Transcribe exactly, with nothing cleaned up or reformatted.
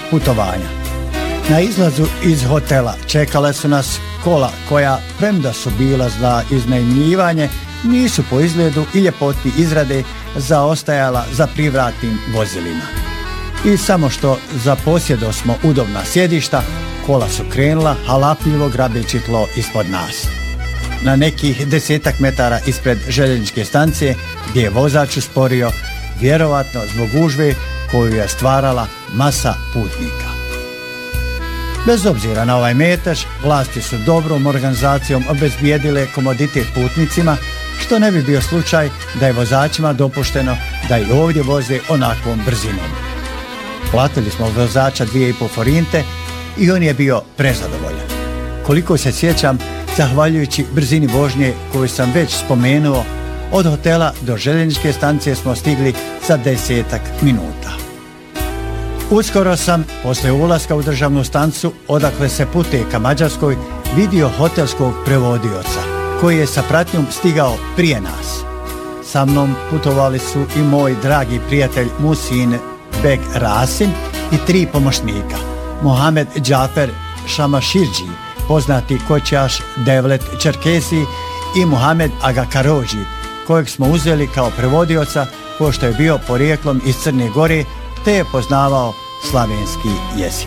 putovanja. Na izlazu iz hotela čekale su nas kola koja, premda su bila za iznajmljivanje, nisu po izgledu i ljepoti izrade zaostajala za privratnim vozilima. I samo što zaposjedo smo udobna sjedišta, kola su krenula halapljivo grabeći tlo ispod nas. Na nekih desetak metara ispred željezničke stanice, gdje je vozač usporio, vjerovatno zbog gužve koju je stvarala masa putnika. Bez obzira na ovaj metež, vlasti su dobrom organizacijom obezbijedile komoditet putnicima, što ne bi bio slučaj da je vozačima dopušteno da i ovdje voze onakvom brzinom. Platili smo vozača dvije i pol forinte i on je bio prezadovoljan. Koliko se sjećam, zahvaljujući brzini vožnje koju sam već spomenuo, od hotela do željezničke stanice smo stigli za desetak minuta. Uskoro sam, posle ulaska u državnu stanicu, odakle se putuje ka Mađarskoj, vidio hotelskog prevodioca, koji je sa pratnjom stigao prije nas. Sa mnom putovali su i moj dragi prijatelj Musin Beg Rasim i tri pomoćnika, Mohamed Džafer Šamaširđi, poznati kočaš Devlet Čerkesi, i Muhamed Aga Karođi, kojeg smo uzeli kao prevodioca, pošto je bio porijeklom iz Crne Gore, te je poznavao slavenski jezik.